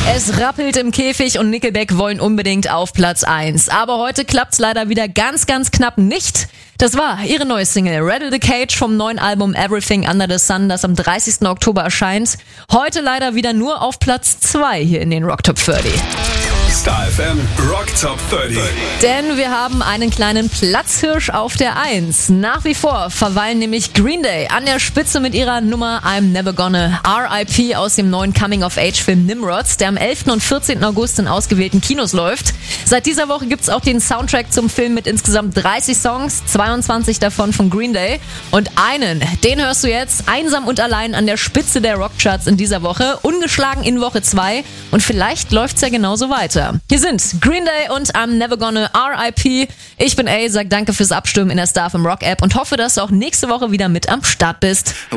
Es rappelt im Käfig und Nickelback wollen unbedingt auf Platz 1. Aber heute klappt's leider wieder ganz, ganz knapp nicht. Das war ihre neue Single Rattle the Cage vom neuen Album Everything Under the Sun, das am 30. Oktober erscheint. Heute leider wieder nur auf Platz 2 hier in den Rock Top 30. Star FM Rock Top 30. Denn wir haben einen kleinen Platzhirsch auf der 1. Nach wie vor verweilen nämlich Green Day an der Spitze mit ihrer Nummer I'm Never Gonna, R.I.P. aus dem neuen Coming-of-Age-Film Nimrods, der am 11. und 14. August in ausgewählten Kinos läuft. Seit dieser Woche gibt's auch den Soundtrack zum Film mit insgesamt 30 Songs, 22 davon von Green Day. Und den hörst du jetzt einsam und allein an der Spitze der Rockcharts in dieser Woche, ungeschlagen in Woche 2 und vielleicht läuft's ja genauso weiter. Hier sind Green Day und I'm Never Gonna, R.I.P. Ich bin A, sag danke fürs Abstimmen in der Star FM Rock App und hoffe, dass du auch nächste Woche wieder mit am Start bist.